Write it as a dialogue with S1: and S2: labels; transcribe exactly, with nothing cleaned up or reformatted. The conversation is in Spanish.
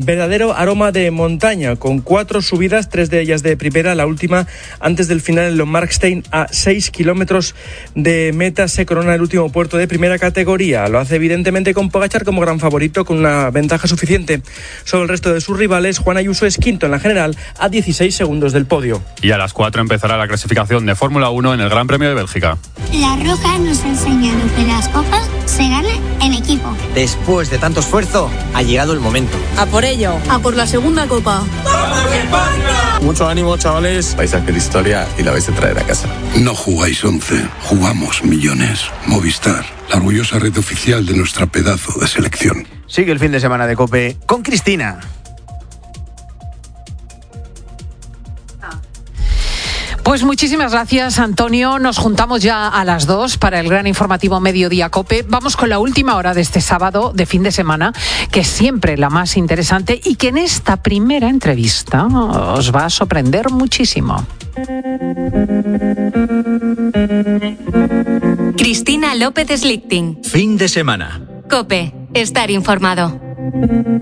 S1: verdadero aroma de montaña, con cuatro subidas, tres de ellas de primera, la última antes del final en los Markstein, a seis kilómetros de meta. Se corona el último puerto de primera categoría. Lo hace evidentemente con Pogačar como gran favorito, con una ventaja suficiente sobre el resto de sus rivales. Juan Ayuso es quinto en la general, a dieciséis segundos del podio.
S2: Y a las cuatro empezará la clasificación de Fórmula uno en el Gran Premio de Bélgica.
S3: La Roca nos ha enseñado que las copas se ganan en equipo.
S4: Después de tanto esfuerzo, ha llegado el momento.
S5: A por ello. A por la segunda copa.
S6: ¡Vamos España!
S7: Mucho ánimo, chavales.
S8: Vais a hacer historia y la vais a traer a casa.
S9: No jugáis once, jugamos millones. Movistar, la orgullosa red oficial de nuestra pedazo de selección.
S4: Sigue el fin de semana de COPE con Cristina.
S10: Pues muchísimas gracias, Antonio. Nos juntamos ya a las dos para el gran informativo Mediodía COPE. Vamos con la última hora de este sábado de fin de semana, que es siempre la más interesante y que en esta primera entrevista os va a sorprender muchísimo.
S11: Cristina López Slichting.
S12: Fin de semana.
S11: COPE. Estar informado.